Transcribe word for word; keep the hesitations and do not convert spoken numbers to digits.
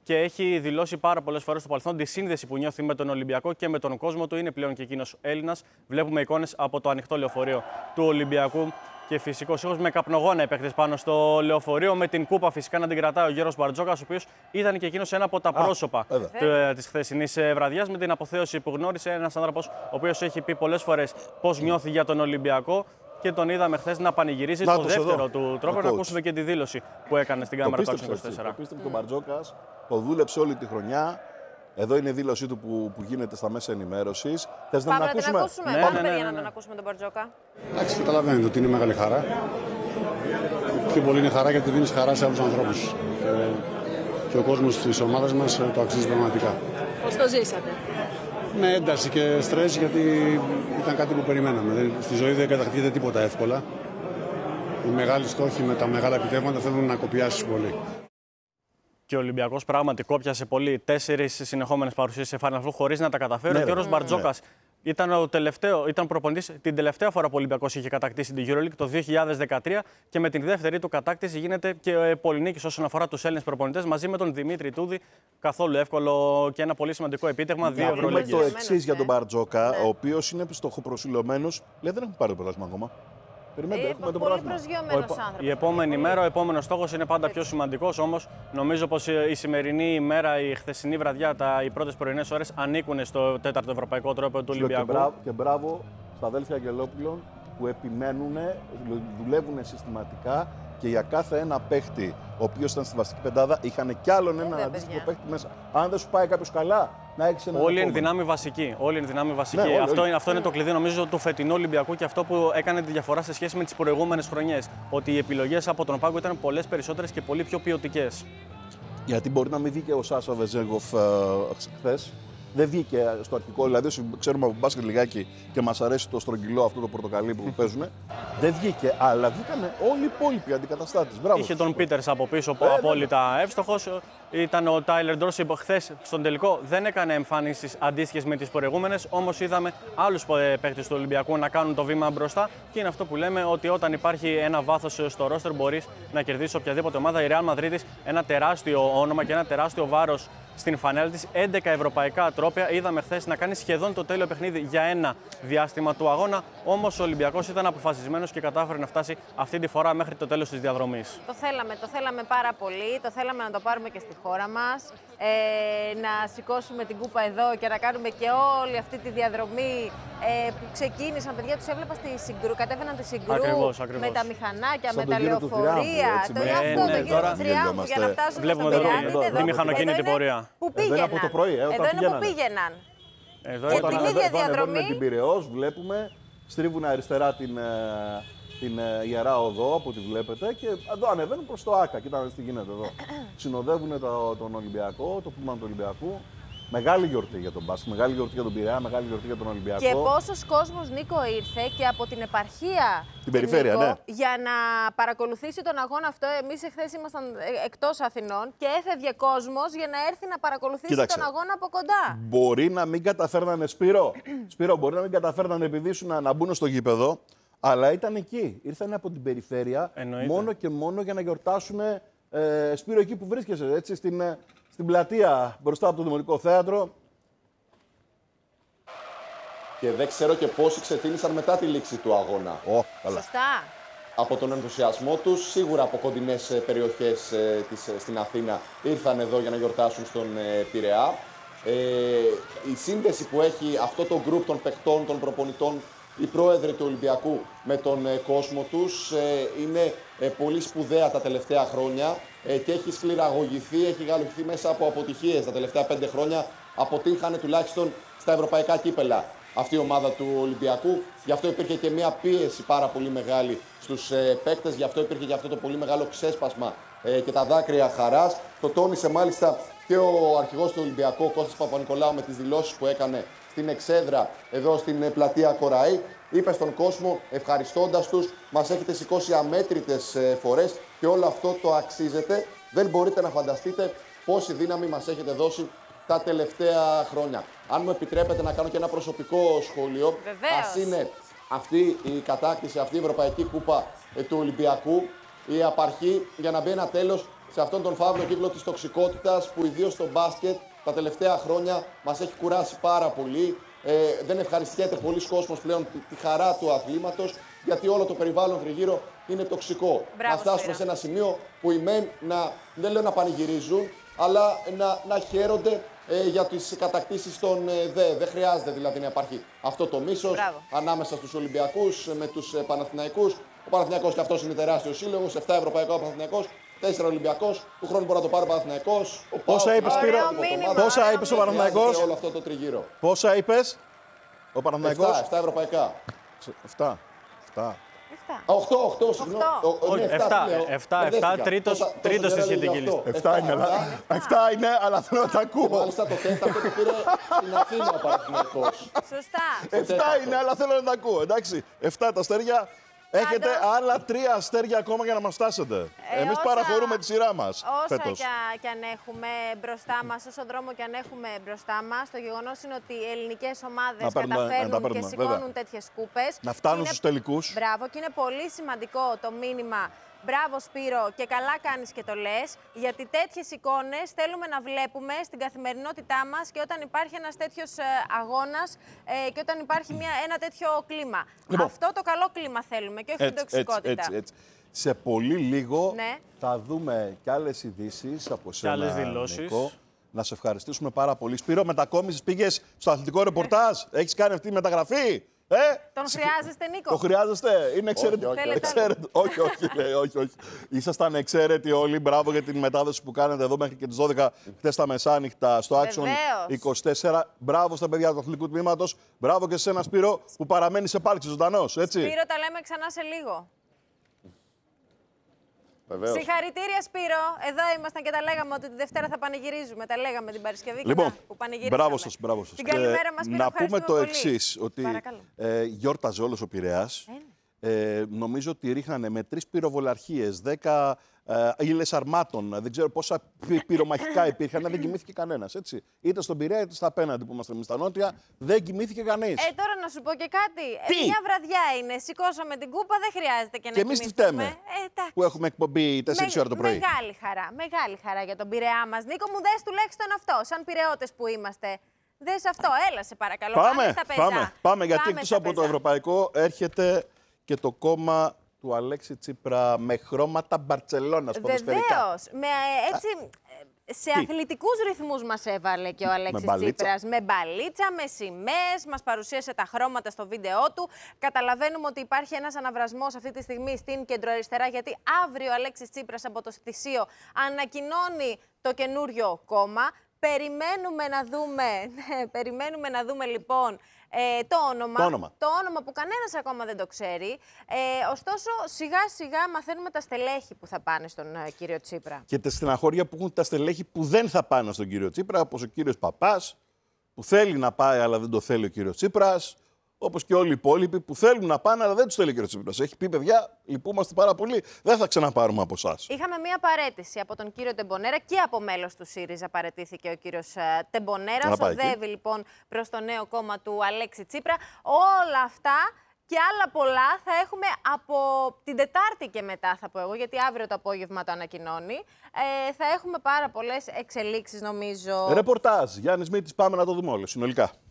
και έχει δηλώσει πάρα πολλές φορές στο παρελθόν τη σύνδεση που νιώθει με τον Ολυμπιακό και με τον κόσμο του. Είναι πλέον και εκείνος Έλληνας. Βλέπουμε εικόνες από το ανοιχτό λεωφορείο του Ολυμπιακού. Και φυσικός ήχος με καπνογόνα οι παίκτες πάνω στο λεωφορείο. Με την κούπα φυσικά να την κρατάει ο Γιώργος Μπαρτζόκας, ο οποίος ήταν και εκείνος ένα από τα Α, πρόσωπα της χθεσινής βραδιάς. Με την αποθέωση που γνώρισε, ένας άνθρωπος ο οποίος έχει πει πολλές φορές πώς νιώθει για τον Ολυμπιακό. Και τον είδαμε χθες να πανηγυρίζει να, το δεύτερο εδώ. του τρόπο. Να ακούσουμε και τη δήλωση που έκανε στην κάμερα του Action είκοσι τέσσερα. Το πίστευε mm. τον Μπαρτζόκας, το δούλεψε όλη τη χρονιά. Εδώ είναι η δήλωσή του που, που γίνεται στα μέσα ενημέρωσης. Θες να την ακούσουμε? ακούσουμε. Ναι, Πάμε ναι, ναι, ναι, ναι. για να τον ακούσουμε τον Μπαρτζόκα. Εντάξει, καταλαβαίνετε ότι είναι μεγάλη χαρά. Πιο πολύ είναι χαρά γιατί δίνεις χαρά σε άλλους ανθρώπους. Και, και ο κόσμος της ομάδας μας το αξίζει πραγματικά. Πώς το ζήσατε? Με ένταση και στρες, γιατί ήταν κάτι που περιμέναμε. Στη ζωή δεν κατακτιέται τίποτα εύκολα. Οι μεγάλοι στόχοι με τα μεγάλα επιτεύγματα θέλουν να κοπιάσεις πολύ. Και ο Ολυμπιακός πράγματι κόπιασε πολύ. Τέσσερις συνεχόμενες παρουσίες σε Final Four χωρίς να τα καταφέρει. Ναι, ο Γιώργος Μπαρτζόκας ναι. ήταν, ο τελευταίο, ήταν προπονητής την τελευταία φορά που ο Ολυμπιακός είχε κατακτήσει την EuroLeague το δύο χιλιάδες δεκατρία και με την δεύτερη του κατάκτηση γίνεται και πολυνίκης όσον αφορά τους Έλληνες προπονητές μαζί με τον Δημήτρη Τούδη. Καθόλου εύκολο και ένα πολύ σημαντικό επίτευγμα. Δύο Ευρωλίγκες. Το εξής για τον Μπαρτζόκα, ναι. ο οποίος είναι στοχοπροσιλωμένος, λέει δεν έχουμε πάρει το πρωτάθλημα ακόμα. Περιμένετε, ε, έχουμε το πολύ πράγμα. Η επόμενη μέρα, ο επόμενος στόχος είναι πάντα πιο σημαντικός. Όμως, νομίζω πως η σημερινή ημέρα, η χθεσινή βραδιά, τα, οι πρώτες πρωινές ώρες ανήκουν στο τέταρτο ευρωπαϊκό τρόπο του Ολυμπιακού. Και μπράβο, και μπράβο στα αδέλφια Αγγελόπουλων που επιμένουν, δουλεύουν συστηματικά και για κάθε ένα παίχτη, ο οποίος ήταν στη βασική πεντάδα, είχαν κι άλλον έναν αντίστοιχο παίχτη μέσα. Αν δεν σου πάει κάποιος καλά, να έχεις έναν. Όλοι είναι δυνάμει βασική. Όλοι είναι δυνάμει βασική. Ναι, όλοι, αυτό, όλοι. Είναι, αυτό είναι το κλειδί, νομίζω, του φετινού Ολυμπιακού και αυτό που έκανε τη διαφορά σε σχέση με τις προηγούμενες χρονιές. Ότι οι επιλογές από τον πάγκο ήταν πολλές περισσότερες και πολύ πιο ποιοτικές. Γιατί μπορεί να μην βγήκε ο Σάσα Βεζέγκοφ χθες. Δεν βγήκε στο αρχικό, δηλαδή ξέρουμε από μπάσκετ λιγάκι και μας αρέσει το στρογγυλό αυτό το πορτοκαλί που παίζουν. Δεν βγήκε, αλλά βγήκαν όλοι οι υπόλοιποι αντικαταστάτες. Μπράβο. Είχε τον Πίτερς από πίσω, ε, απόλυτα εύστοχος. Ήταν ο Τάιλερ Ντόρσεϊ που χθες στον τελικό δεν έκανε εμφάνισεις αντίστοιχες με τις προηγούμενες. Όμως είδαμε άλλους παίκτες του Ολυμπιακού να κάνουν το βήμα μπροστά. Και είναι αυτό που λέμε ότι όταν υπάρχει ένα βάθος στο ρόστερ μπορείς να κερδίσεις οποιαδήποτε ομάδα. Η Real Madrid, ένα τεράστιο όνομα και ένα τεράστιο βάρος στην φανέλα της, έντεκα ευρωπαϊκά τρόπια. Είδαμε χθες να κάνει σχεδόν το τέλειο παιχνίδι για ένα διάστημα του αγώνα. Όμως ο Ολυμπιακός ήταν αποφασισμένος και κατάφερε να φτάσει αυτή τη φορά μέχρι το τέλος της διαδρομής. Το θέλαμε, το θέλαμε πάρα πολύ. Το θέλαμε να το πάρουμε και στη χώρα μας. Ε, να σηκώσουμε την κούπα εδώ και να κάνουμε και όλη αυτή τη διαδρομή ε, που ξεκίνησαν. Παιδιά, τους έβλεπα στη Συγκρού, κατέβαιναν τη Συγκρού ακριβώς, ακριβώς. με τα μηχανάκια, σαν με τα λεωφορεία. Το ναι, αυτό ναι, το γύρο τώρα... του Τριάμβου για να φτάσουν Βλέπουμε στον εδώ, Πειραιά. εδώ, τη μηχανοκίνητη πορεία. Που πήγαιναν. Εδώ είναι από το πρωί, ε, εδώ είναι που πήγαιναν. Εδώ και την ίδια διαδρομή. Με την Πειραιώς βλέπουμε, στρίβουν αριστερά την, την Ιερά Οδό, από ό,τι βλέπετε, και εδώ ανεβαίνουν προς το Άκα. Κοιτάξτε τι γίνεται εδώ. Συνοδεύουν το, τον Ολυμπιακό, το πούλμαν του Ολυμπιακού. Μεγάλη γιορτή για τον μπάσκετ, μεγάλη γιορτή για τον Πειραιά, μεγάλη γιορτή για τον Ολυμπιακό. Και πόσος κόσμος, Νίκο, ήρθε και από την επαρχία την περιφέρεια, Νίκο, ναι. για να παρακολουθήσει τον αγώνα αυτό. Εμείς εχθές ήμασταν εκτός Αθηνών και έφευγε κόσμος για να έρθει να παρακολουθήσει Κοίταξε. τον αγώνα από κοντά. Μπορεί να μην καταφέρνανε, Σπύρο, Σπύρο μπορεί να μην καταφέρνανε επειδή ήσουν να, να μπουν στο γήπεδο, αλλά ήταν εκεί. Ήρθαν από την περιφέρεια. Εννοείται. Μόνο και μόνο για να γιορτάσουν. Ε, Σπύρο, εκεί που βρίσκεσαι, έτσι, στην, στην πλατεία μπροστά από το Δημοτικό Θέατρο. Και δεν ξέρω και πόσοι ξετύλισαν μετά τη λήξη του αγώνα. Oh, καλά. Σωστά. Από τον ενθουσιασμό τους, σίγουρα από κοντινές περιοχές ε, της, στην Αθήνα, ήρθαν εδώ για να γιορτάσουν στον ε, Πειραιά. Ε, η σύνδεση που έχει αυτό το γκρουπ των παιχτών, των προπονητών, οι πρόεδροι του Ολυμπιακού με τον ε, κόσμο τους ε, είναι ε, πολύ σπουδαία τα τελευταία χρόνια ε, και έχει σκληραγωγηθεί, έχει γαλουχθεί μέσα από αποτυχίες τα τελευταία πέντε χρόνια. Αποτύχανε τουλάχιστον στα ευρωπαϊκά κύπελα αυτή η ομάδα του Ολυμπιακού. Γι' αυτό υπήρχε και μια πίεση πάρα πολύ μεγάλη στους ε, παίκτες, γι' αυτό υπήρχε και αυτό το πολύ μεγάλο ξέσπασμα ε, και τα δάκρυα χαράς. Το τόνισε μάλιστα και ο αρχηγός του Ολυμπιακού, Κώστας Παπα-Νικολάου, με τις δηλώσεις που έκανε στην εξέδρα εδώ στην πλατεία Κοραή. Είπε στον κόσμο, ευχαριστώντας τους, μας έχετε σηκώσει αμέτρητες ε, φορές και όλο αυτό το αξίζετε. Δεν μπορείτε να φανταστείτε πόση δύναμη μας έχετε δώσει τα τελευταία χρόνια. Αν μου επιτρέπετε να κάνω και ένα προσωπικό σχόλιο, ας είναι αυτή η κατάκτηση, αυτή η Ευρωπαϊκή Κούπα ε, του Ολυμπιακού, η απαρχή για να μπει ένα τέλος σε αυτόν τον φαύλο κύκλο της τοξικότητας που ιδίως στο μπάσκετ τα τελευταία χρόνια μας έχει κουράσει πάρα πολύ. Ε, δεν ευχαριστιέται πολλοί κόσμος πλέον τη, τη χαρά του αθλήματος, γιατί όλο το περιβάλλον τριγύρω είναι τοξικό. Μπράβο, να φτάσουμε Σπύρα. σε ένα σημείο που οι μεν να, δεν λέω να πανηγυρίζουν, αλλά να, να χαίρονται ε, για τις κατακτήσεις των ε, ΔΕ. Δεν χρειάζεται δηλαδή να υπάρχει αυτό το μίσος Μπράβο. ανάμεσα στους Ολυμπιακούς με τους ε, Παναθηναϊκούς. Ο Παναθηναϊκός και αυτός είναι τεράστιος σύλλογος, επτά ευρωπαϊκό Παναθηναϊκός, τέσσερα Ολυμπιακός. Του χρόνου μπορεί να το πάρει ο Παναθηναϊκός. Ο Πόσα Πάοκ, είπες, άρα, Σπύρο? από το Μήνυμα, μάτι. Πόσα ωραίο είπες ο μήνυμα. Παναθηναϊκός? Χρειάζεται όλο αυτό το τριγύρο. Πόσα είπες ο Παναθηναϊκός? επτά ευρωπαϊκά. Εφτά. Εφτά. Εφτά. οκτώ, οκτώ, συγγνώμη. Οκτώ. Ο- ο- Όχι, ναι, εφτά, λέω. εφτά, Μπερδεύτηκα. εφτά, τρίτος- Τόσα- τόσα τρίτος στη καιρό σχετική έλεγε λίστα. αυτό. Εφτά είναι, αλλά, εφτά είναι, αλλά θέλω να τα Και ακούω. μάλιστα το τέταρτο το πήρε στην Αθήνα ο Παναθηναϊκός. Σωστά. Εφτά τέταρτο. είναι, αλλά θέλω να τα ακούω. Εντάξει, εφτά τα αστέρια. Έχετε Πάντως- άλλα τρία αστέρια ακόμα για να μας φτάσετε. Ε, Εμείς όσα- παραχωρούμε τη σειρά μας Όσα φέτος. κι, α- κι αν έχουμε μπροστά μας, όσο δρόμο κι αν έχουμε μπροστά μας, το γεγονός είναι ότι οι ελληνικές ομάδες Να παίρνουμε- να τα καταφέρνουν και παίρνουμε, σηκώνουν βέβαια. τέτοιες κούπες. Να φτάνουν Είναι- στους τελικούς. Μπράβο, και είναι πολύ σημαντικό το μήνυμα. Μπράβο Σπύρο, και καλά κάνεις και το λες, γιατί τέτοιες εικόνες θέλουμε να βλέπουμε στην καθημερινότητά μας και όταν υπάρχει ένας τέτοιος ε, αγώνας ε, και όταν υπάρχει μια, ένα τέτοιο κλίμα. Λοιπόν. Αυτό το καλό κλίμα θέλουμε και όχι την Έτσι, έτσι, τοξικότητα. έτσι, έτσι. Σε πολύ λίγο Ναι. θα δούμε και άλλες ειδήσεις από σένα, άλλες δηλώσεις. Νικό. Να σε ευχαριστήσουμε πάρα πολύ. Σπύρο, μετακόμισες, πήγες στο αθλητικό ρεπορτάζ. Έχεις κάνει αυτή τη μεταγραφή. Ε? Τον χρειάζεστε, Νίκο? Το χρειάζεστε. Είναι εξαιρετικό. όχι, όχι. Εξαίρετο. όχι, όχι, λέει, όχι, όχι. Ήσασταν εξαίρετοι όλοι. Μπράβο για την μετάδοση που κάνετε εδώ μέχρι και τις δώδεκα χθες τα μεσάνυχτα στο Action Βεβαίως. είκοσι τέσσερα. Μπράβο στα παιδιά του αθλητικού τμήματος. Μπράβο και σε ένα Σπύρο που παραμένει σε πάλξη ζωντανός. Έτσι. Σπύρο, τα λέμε ξανά σε λίγο. Βεβαίως. Συγχαρητήρια, Σπύρο. Εδώ ήμασταν και τα λέγαμε ότι τη Δευτέρα θα πανηγυρίζουμε. Τα λέγαμε την Παρασκευή και Λοιπόν, να, που πανηγυρίσαμε. μπράβο σας, μπράβο σας. Την Και καλημέρα μας, Σπύρο, να πούμε το πολύ. εξής, ότι Παρακαλώ. ε, γιόρταζε όλος ο Πειραιάς. Ε, νομίζω ότι ρίχνανε με τρεις πυροβολαρχίες, δέκα ε, ύλες αρμάτων, δεν ξέρω πόσα πυ- πυρομαχικά υπήρχαν, δεν κοιμήθηκε κανένας, έτσι. Είτε στον Πειραιά είτε στα απέναντι που είμαστε εμείς στα νότια, δεν κοιμήθηκε κανείς. Ε, τώρα να σου πω και κάτι. Ε, Τι? μια βραδιά είναι. Σηκώσαμε την κούπα, δεν χρειάζεται και να Και εμείς τι κοιμηθούμε. φταίμε, Ε, εντάξει. που έχουμε εκπομπή τέσσερις ώρα το πρωί. Μεγάλη χαρά. Μεγάλη χαρά για τον Πειραιά μας. Νίκο μου, δες τουλάχιστον αυτό. Σαν Πειραιώτες που είμαστε. Δες αυτό. Έλα, σε παρακαλώ. Πάμε, στα πεζά. πάμε, πάμε, γιατί εκτός στα από το πεζά. ευρωπαϊκό έρχεται και το κόμμα του Αλέξη Τσίπρα με χρώματα Μπαρτσελώνας ποδοσφαιρικά. Βεβαίως. Με, ε, έτσι, ε, σε Τι? αθλητικούς ρυθμούς μας έβαλε και ο Αλέξης μπαλίτσα. Τσίπρας. Με μπαλίτσα, με σημαίες, μας παρουσίασε τα χρώματα στο βίντεό του. Καταλαβαίνουμε ότι υπάρχει ένας αναβρασμός αυτή τη στιγμή στην κεντροαριστερά, γιατί αύριο ο Αλέξης Τσίπρας από το Στισίο ανακοινώνει το καινούριο κόμμα. Περιμένουμε να δούμε, ναι, περιμένουμε να δούμε λοιπόν ε, το όνομα. Το όνομα. Το όνομα που κανένας ακόμα δεν το ξέρει. Ε, ωστόσο, σιγά σιγά μαθαίνουμε τα στελέχη που θα πάνε στον ε, κύριο Τσίπρα. Και τα στεναχώρια που έχουν τα στελέχη που δεν θα πάνε στον κύριο Τσίπρα, όπως ο κύριος Παπάς, που θέλει να πάει αλλά δεν το θέλει ο κύριος Τσίπρας, όπως και όλοι οι υπόλοιποι που θέλουν να πάνε αλλά δεν τους θέλει ο κύριος Τσίπρας. Έχει πει, παιδιά, λυπούμαστε πάρα πολύ, δεν θα ξαναπάρουμε από εσάς. Είχαμε μία παρέτηση από τον κύριο Τεμπονέρα και από μέλος του ΣΥΡΙΖΑ παρετήθηκε ο κύριος ε, Τεμπονέρας. Να πάει Οδεύει εκεί. λοιπόν προς το νέο κόμμα του Αλέξη Τσίπρα. Όλα αυτά και άλλα πολλά θα έχουμε από την Τετάρτη και μετά, θα πω εγώ, γιατί αύριο το απόγευμα το ανακοινώνει. Ε, θα έχουμε πάρα πολλές εξελίξεις, νομίζω. Ρεπορτάζ, Γιάννης Μήτης, πάμε να το δούμε όλο συνολικά.